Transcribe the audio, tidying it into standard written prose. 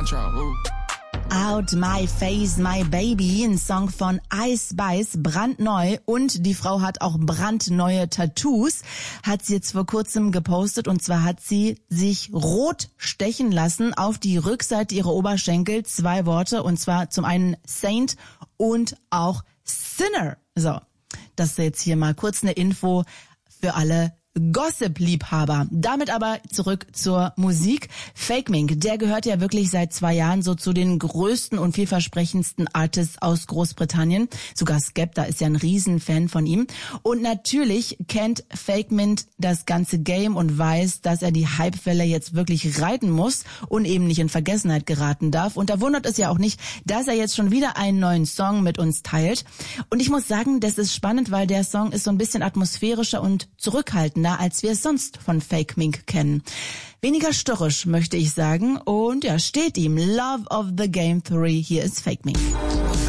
Out My Face, My Baby, ein Song von Ice Spice, brandneu, und die Frau hat auch brandneue Tattoos, hat sie jetzt vor kurzem gepostet, und zwar hat sie sich rot stechen lassen auf die Rückseite ihrer Oberschenkel, 2 Worte, und zwar zum einen Saint und auch Sinner. So, das ist jetzt hier mal kurz eine Info für alle Gossip-Liebhaber. Damit aber zurück zur Musik. Fake Mink, der gehört ja wirklich seit 2 Jahren so zu den größten und vielversprechendsten Artists aus Großbritannien. Sogar Skepta ist ja ein Riesenfan von ihm. Und natürlich kennt Fake Mink das ganze Game und weiß, dass er die Hypewelle jetzt wirklich reiten muss und eben nicht in Vergessenheit geraten darf. Und da wundert es ja auch nicht, dass er jetzt schon wieder einen neuen Song mit uns teilt. Und ich muss sagen, das ist spannend, weil der Song ist so ein bisschen atmosphärischer und zurückhaltender, als wir es sonst von Fake Mink kennen. Weniger störrisch, möchte ich sagen. Und ja, steht ihm. Love of the Game 3. Hier ist Fake Mink.